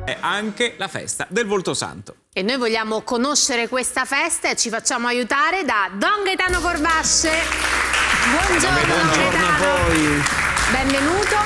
È anche la festa del Volto Santo. E noi vogliamo conoscere questa festa e ci facciamo aiutare da Don Gaetano Corvasce. Buongiorno, Don Gaetano. A voi. Benvenuto.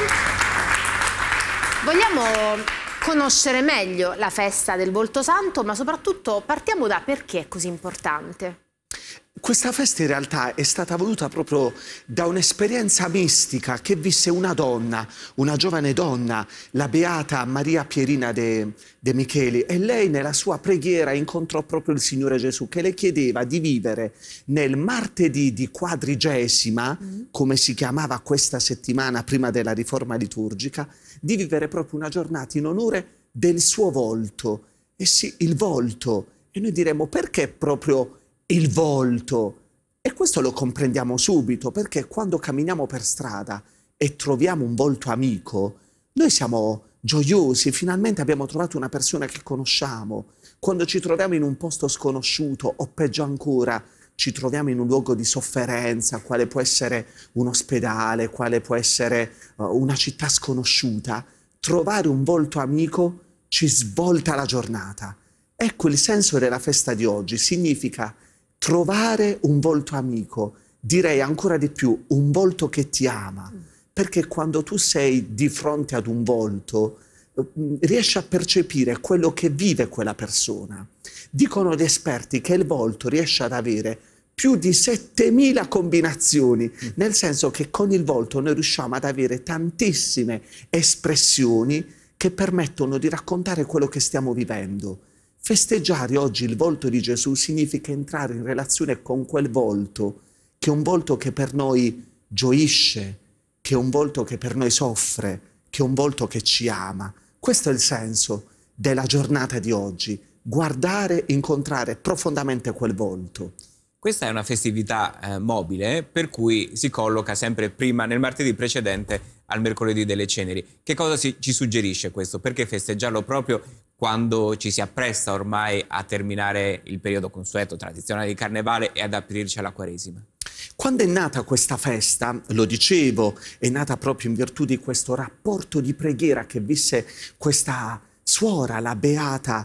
Vogliamo conoscere meglio la festa del Volto Santo, ma soprattutto partiamo da perché è così importante. Questa festa in realtà è stata voluta proprio da un'esperienza mistica che visse una donna, una giovane donna, la beata Maria Pierina de Micheli, e lei nella sua preghiera incontrò proprio il Signore Gesù che le chiedeva di vivere nel martedì di Quadrigesima, come si chiamava questa settimana prima della riforma liturgica, di vivere proprio una giornata in onore del suo volto. E sì, il volto. E noi diremo perché proprio il volto? E questo lo comprendiamo subito, perché quando camminiamo per strada e troviamo un volto amico, noi siamo gioiosi, finalmente abbiamo trovato una persona che conosciamo. Quando ci troviamo in un posto sconosciuto, o peggio ancora, ci troviamo in un luogo di sofferenza, quale può essere un ospedale, quale può essere una città sconosciuta, trovare un volto amico ci svolta la giornata. Ecco il senso della festa di oggi, significa trovare un volto amico, direi ancora di più, un volto che ti ama, perché quando tu sei di fronte ad un volto riesci a percepire quello che vive quella persona. Dicono gli esperti che il volto riesce ad avere più di 7000 combinazioni, nel senso che con il volto noi riusciamo ad avere tantissime espressioni che permettono di raccontare quello che stiamo vivendo. Festeggiare oggi il volto di Gesù significa entrare in relazione con quel volto, che è un volto che per noi gioisce, che è un volto che per noi soffre, che è un volto che ci ama. Questo è il senso della giornata di oggi, guardare, incontrare profondamente quel volto. Questa è una festività mobile, per cui si colloca sempre prima, nel martedì precedente al mercoledì delle ceneri. Che cosa ci suggerisce questo? Perché festeggiarlo proprio quando ci si appresta ormai a terminare il periodo consueto, tradizionale di Carnevale e ad aprirci alla Quaresima? Quando è nata questa festa, lo dicevo, è nata proprio in virtù di questo rapporto di preghiera che visse questa suora, la beata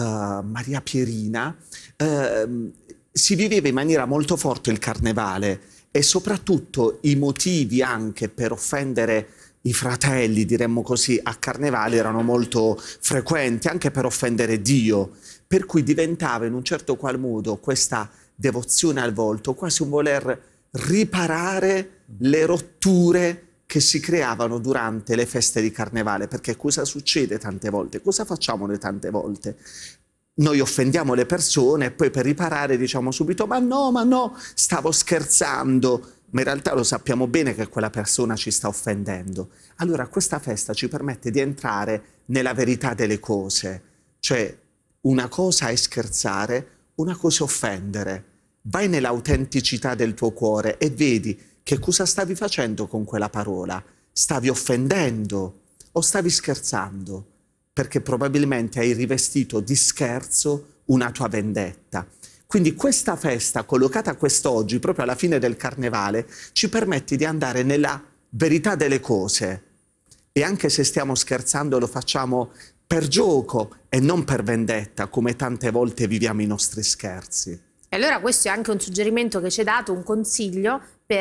Maria Pierina. Si viveva in maniera molto forte il Carnevale e soprattutto i motivi anche per offendere i fratelli, diremmo così, a Carnevale erano molto frequenti, anche per offendere Dio, per cui diventava in un certo qual modo questa devozione al volto quasi un voler riparare le rotture che si creavano durante le feste di Carnevale, perché cosa succede tante volte? Cosa facciamo noi tante volte? Noi offendiamo le persone e poi per riparare diciamo subito ma no, stavo scherzando, ma in realtà lo sappiamo bene che quella persona ci sta offendendo. Allora questa festa ci permette di entrare nella verità delle cose, cioè una cosa è scherzare, una cosa è offendere. Vai nell'autenticità del tuo cuore e vedi che cosa stavi facendo con quella parola. Stavi offendendo o stavi scherzando? Perché probabilmente hai rivestito di scherzo una tua vendetta. Quindi questa festa, collocata quest'oggi, proprio alla fine del Carnevale, ci permette di andare nella verità delle cose. E anche se stiamo scherzando lo facciamo per gioco e non per vendetta, come tante volte viviamo i nostri scherzi. E allora questo è anche un suggerimento che ci hai dato, un consiglio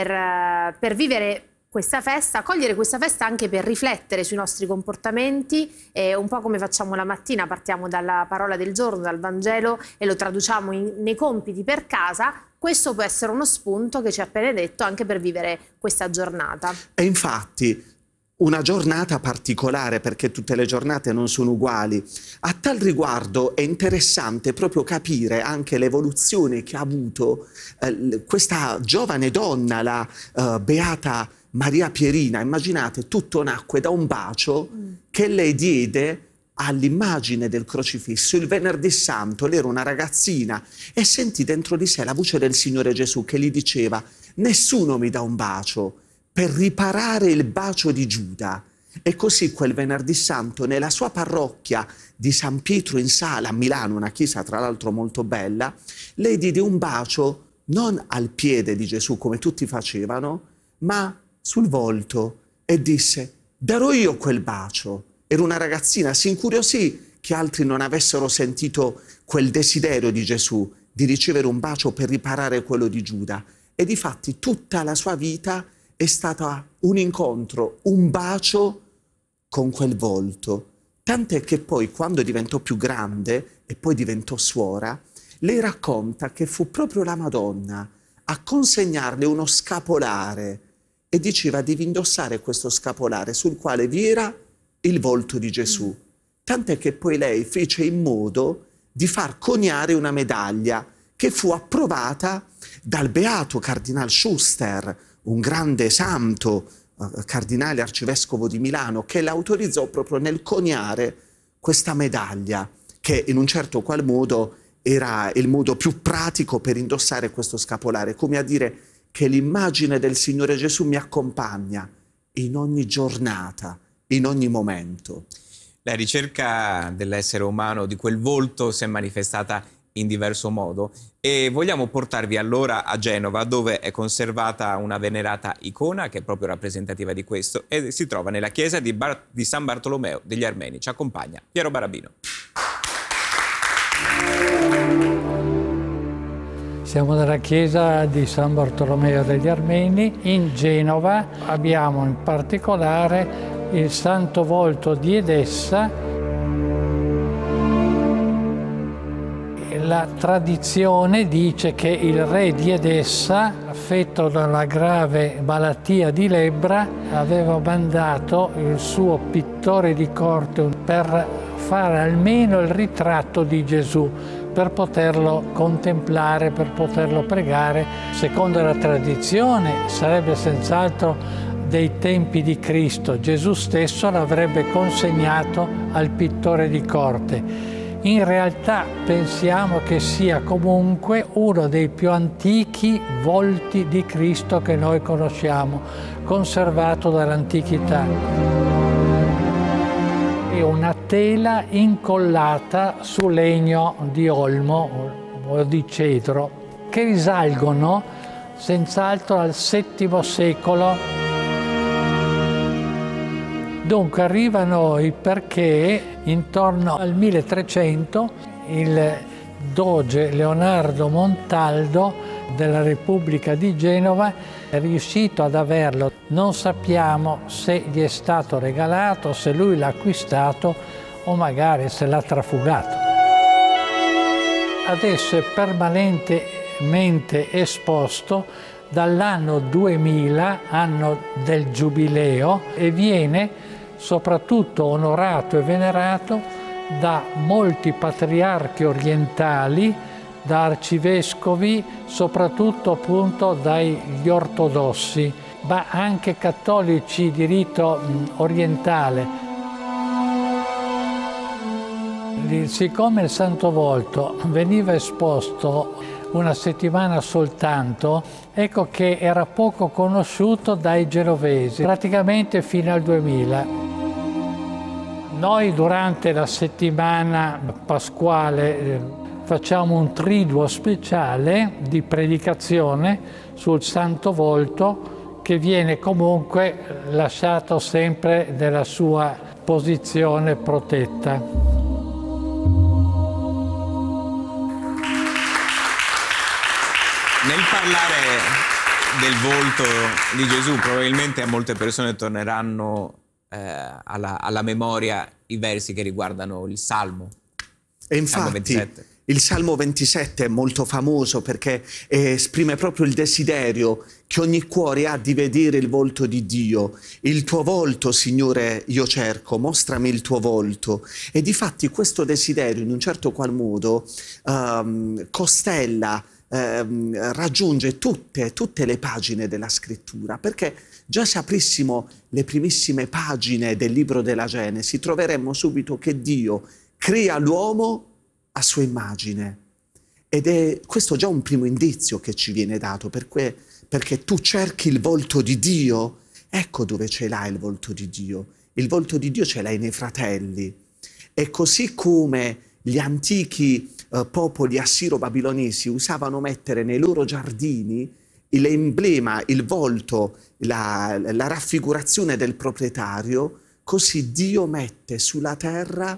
per vivere questa festa, cogliere questa festa anche per riflettere sui nostri comportamenti, un po' come facciamo la mattina, partiamo dalla parola del giorno, dal Vangelo e lo traduciamo nei compiti per casa. Questo può essere uno spunto che ci ha appena detto anche per vivere questa giornata. E infatti una giornata particolare, perché tutte le giornate non sono uguali. A tal riguardo è interessante proprio capire anche l'evoluzione che ha avuto questa giovane donna, la beata Maria Pierina. Immaginate, tutto nacque da un bacio che lei diede all'immagine del crocifisso il venerdì santo. Lei era una ragazzina e sentì dentro di sé la voce del Signore Gesù che gli diceva: nessuno mi dà un bacio per riparare il bacio di Giuda. E così quel venerdì santo nella sua parrocchia di San Pietro in Sala a Milano, una chiesa tra l'altro molto bella, lei diede un bacio non al piede di Gesù come tutti facevano, ma sul volto, e disse: darò io quel bacio. Era una ragazzina, si incuriosì che altri non avessero sentito quel desiderio di Gesù di ricevere un bacio per riparare quello di Giuda. E difatti tutta la sua vita è stata un incontro, un bacio con quel volto. Tant'è che poi, quando diventò più grande e poi diventò suora, lei racconta che fu proprio la Madonna a consegnarle uno scapolare e diceva: devi indossare questo scapolare sul quale vi era il volto di Gesù. Tant'è che poi lei fece in modo di far coniare una medaglia che fu approvata dal beato Cardinal Schuster, un grande santo, cardinale arcivescovo di Milano, che l'autorizzò proprio nel coniare questa medaglia, che in un certo qual modo era il modo più pratico per indossare questo scapolare, come a dire che l'immagine del Signore Gesù mi accompagna in ogni giornata, in ogni momento. La ricerca dell'essere umano, di quel volto, si è manifestata in diverso modo e vogliamo portarvi allora a Genova, dove è conservata una venerata icona che è proprio rappresentativa di questo e si trova nella chiesa di San Bartolomeo degli Armeni. Ci accompagna Piero Barabino. Siamo nella chiesa di San Bartolomeo degli Armeni in Genova. Abbiamo in particolare il Santo Volto di Edessa. La tradizione dice che il re di Edessa, affetto dalla grave malattia di lebbra, aveva mandato il suo pittore di corte per fare almeno il ritratto di Gesù, per poterlo contemplare, per poterlo pregare. Secondo la tradizione sarebbe senz'altro dei tempi di Cristo. Gesù stesso l'avrebbe consegnato al pittore di corte. In realtà pensiamo che sia comunque uno dei più antichi volti di Cristo che noi conosciamo, conservato dall'antichità. È una tela incollata su legno di olmo o di cedro, che risalgono senz'altro al VII secolo. Dunque arriva a noi perché intorno al 1300 il doge Leonardo Montaldo della Repubblica di Genova è riuscito ad averlo. Non sappiamo se gli è stato regalato, se lui l'ha acquistato o magari se l'ha trafugato. Adesso è permanentemente esposto dall'anno 2000, anno del Giubileo, e viene soprattutto onorato e venerato da molti patriarchi orientali, da arcivescovi, soprattutto appunto dagli ortodossi, ma anche cattolici di rito orientale. Siccome il Santo Volto veniva esposto una settimana soltanto, ecco che era poco conosciuto dai genovesi, praticamente fino al 2000. Noi durante la settimana pasquale facciamo un triduo speciale di predicazione sul Santo Volto, che viene comunque lasciato sempre nella sua posizione protetta. Nel parlare del volto di Gesù, probabilmente a molte persone torneranno alla memoria i versi che riguardano il Salmo. E infatti il Salmo 27 è molto famoso perché esprime proprio il desiderio che ogni cuore ha di vedere il volto di Dio. Il tuo volto, Signore, io cerco, mostrami il tuo volto. E difatti questo desiderio, in un certo qual modo, costella, raggiunge tutte le pagine della scrittura, perché già se aprissimo le primissime pagine del libro della Genesi troveremmo subito che Dio crea l'uomo a sua immagine, ed è questo già un primo indizio che ci viene dato, perché tu cerchi il volto di Dio. Ecco dove ce l'hai il volto di Dio. Il volto di Dio ce l'hai nei fratelli. E così come gli antichi popoli assiro-babilonesi usavano mettere nei loro giardini l'emblema, il volto, la raffigurazione del proprietario, così Dio mette sulla terra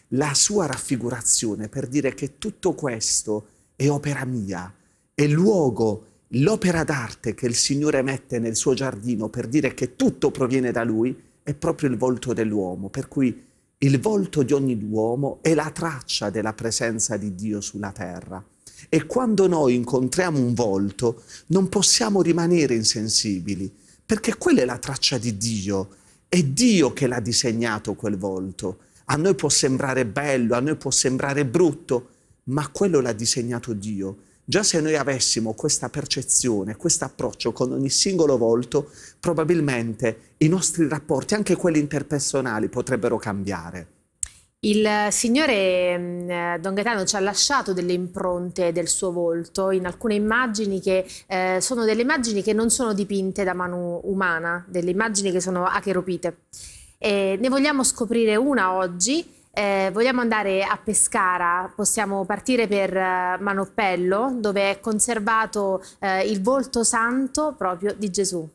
la sua raffigurazione per dire che tutto questo è opera mia, è luogo, l'opera d'arte che il Signore mette nel suo giardino per dire che tutto proviene da Lui, è proprio il volto dell'uomo, per cui il volto di ogni uomo è la traccia della presenza di Dio sulla terra. E quando noi incontriamo un volto non possiamo rimanere insensibili, perché quella è la traccia di Dio, è Dio che l'ha disegnato quel volto. A noi può sembrare bello, a noi può sembrare brutto, ma quello l'ha disegnato Dio. Già se noi avessimo questa percezione, questo approccio con ogni singolo volto, probabilmente i nostri rapporti, anche quelli interpersonali, potrebbero cambiare. Il Signore Don Gaetano ci ha lasciato delle impronte del suo volto in alcune immagini che sono delle immagini che non sono dipinte da mano umana, delle immagini che sono acheropite. Ne vogliamo scoprire una oggi. Vogliamo andare a Pescara, possiamo partire per Manoppello, dove è conservato il volto santo proprio di Gesù.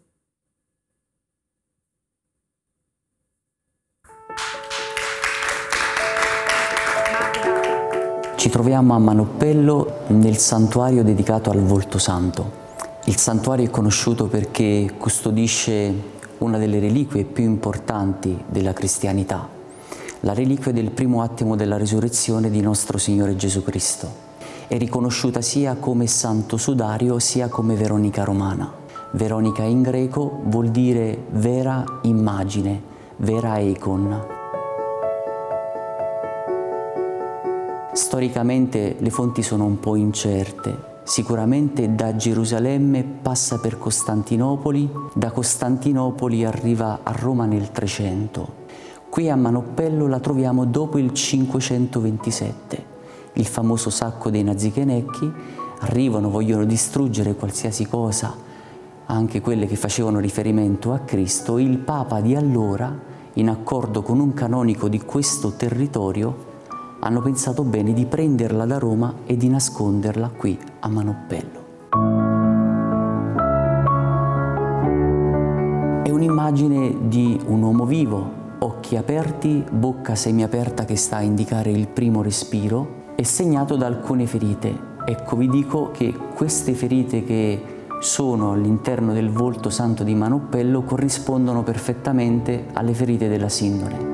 Ci troviamo a Manoppello nel santuario dedicato al volto santo. Il santuario è conosciuto perché custodisce una delle reliquie più importanti della cristianità, la reliquia del primo attimo della risurrezione di nostro Signore Gesù Cristo. È riconosciuta sia come santo sudario sia come Veronica romana. Veronica in greco vuol dire vera immagine, vera icon. Storicamente le fonti sono un po' incerte. Sicuramente da Gerusalemme passa per Costantinopoli, da Costantinopoli arriva a Roma nel 300. Qui a Manoppello la troviamo dopo il 527. Il famoso sacco dei Nazichenecchi, arrivano, vogliono distruggere qualsiasi cosa, anche quelle che facevano riferimento a Cristo. Il Papa di allora, in accordo con un canonico di questo territorio, hanno pensato bene di prenderla da Roma e di nasconderla qui a Manoppello. È un'immagine di un uomo vivo, occhi aperti, bocca semiaperta che sta a indicare il primo respiro, è segnato da alcune ferite. Ecco, vi dico che queste ferite che sono all'interno del volto santo di Manoppello corrispondono perfettamente alle ferite della sindone.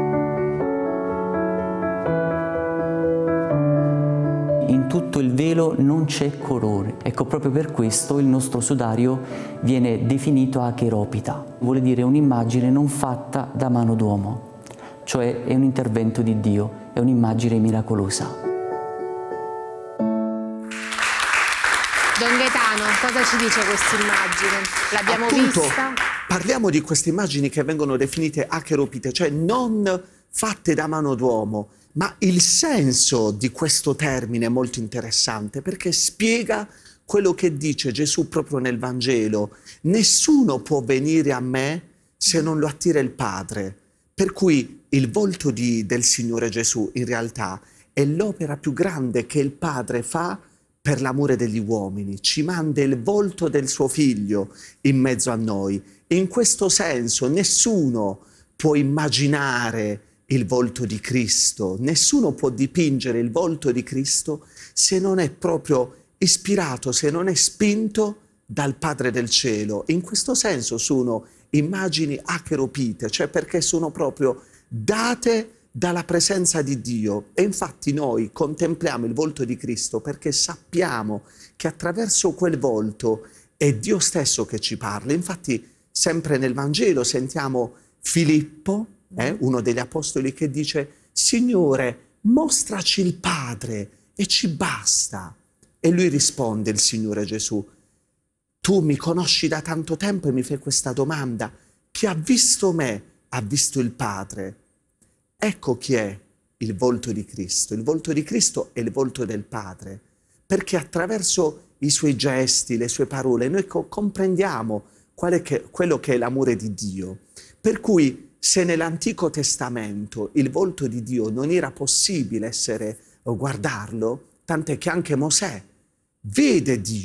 In tutto il velo non c'è colore. Ecco, proprio per questo il nostro sudario viene definito acheropita. Vuole dire un'immagine non fatta da mano d'uomo, cioè è un intervento di Dio, è un'immagine miracolosa. Don Gaetano, cosa ci dice questa immagine? L'abbiamo vista? Parliamo di queste immagini che vengono definite acheropite, cioè non fatte da mano d'uomo. Ma il senso di questo termine è molto interessante perché spiega quello che dice Gesù proprio nel Vangelo. Nessuno può venire a me se non lo attira il Padre. Per cui il volto del Signore Gesù in realtà è l'opera più grande che il Padre fa per l'amore degli uomini. Ci manda il volto del suo Figlio in mezzo a noi. E in questo senso nessuno può immaginare il volto di Cristo, nessuno può dipingere il volto di Cristo se non è proprio ispirato, se non è spinto dal Padre del Cielo. In questo senso sono immagini acheropite, cioè perché sono proprio date dalla presenza di Dio. E infatti noi contempliamo il volto di Cristo perché sappiamo che attraverso quel volto è Dio stesso che ci parla. Infatti sempre nel Vangelo sentiamo Filippo, uno degli apostoli, che dice: Signore, mostraci il Padre e ci basta. E lui risponde, il Signore Gesù: tu mi conosci da tanto tempo e mi fai questa domanda. Chi ha visto me ha visto il Padre. Ecco chi è il volto di Cristo. Il volto di Cristo è il volto del Padre, perché attraverso i suoi gesti, le sue parole, noi comprendiamo quello che è l'amore di Dio. Per cui se nell'Antico Testamento il volto di Dio non era possibile guardarlo, tant'è che anche Mosè vede Dio.